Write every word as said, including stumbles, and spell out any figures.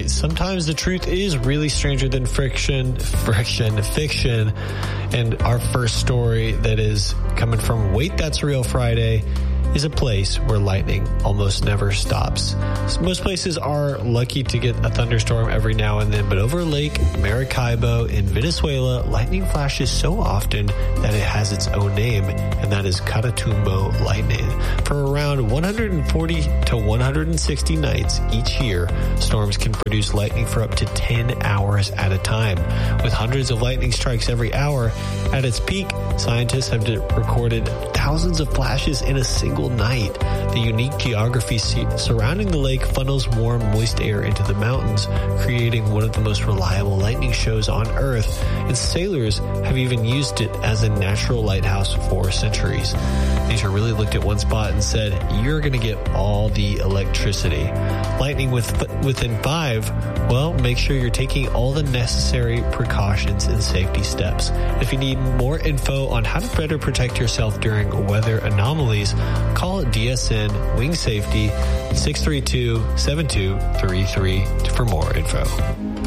sometimes the truth is really stranger than friction, friction, fiction. And our first story that is coming from Wait, That's Real Friday is a place where lightning almost never stops. So most places are lucky to get a thunderstorm every now and then, but over Lake Maracaibo in Venezuela, lightning flashes so often that it has its own name, and that is Catatumbo lightning. For around one hundred forty to one hundred sixty nights each year, storms can produce lightning for up to ten hours at a time. With hundreds of lightning strikes every hour, at its peak, scientists have recorded thousands of flashes in a single night. The unique geography surrounding the lake funnels warm, moist air into the mountains, creating one of the most reliable lightning shows on Earth, and sailors have even used it as a natural lighthouse for centuries. Nature really looked at one spot and said, you're going to get all the electricity. Lightning with, within five, well, make sure you're taking all the necessary precautions and safety steps. If you need more info on how to better protect yourself during weather anomalies, call D S N Wing Safety six three two, seven two three three for more info.